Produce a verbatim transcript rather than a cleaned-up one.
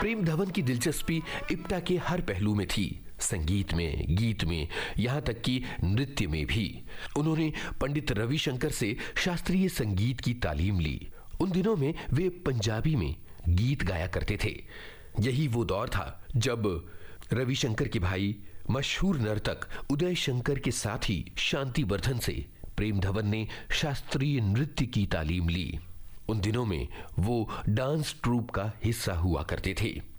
प्रेम धवन की दिलचस्पी इप्टा के हर पहलू में थी, संगीत में, गीत में, यहाँ तक कि नृत्य में भी। उन्होंने पंडित रविशंकर से शास्त्रीय संगीत की तालीम ली। उन दिनों में वे पंजाबी में गीत गाया करते थे। यही वो दौर था जब रविशंकर के भाई मशहूर नर्तक उदय शंकर के साथ ही शांतिवर्धन से प्रेम धवन ने शास्त्रीय नृत्य की तालीम ली। उन दिनों में वो डांस ट्रूप का हिस्सा हुआ करते थे।